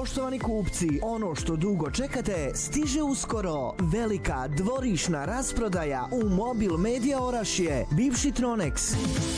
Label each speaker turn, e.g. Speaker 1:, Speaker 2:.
Speaker 1: Poštovani kupci, ono što dugo čekate stiže uskoro. Velika dvorišna rasprodaja u Mobil Media Orašje, bivši Tronex.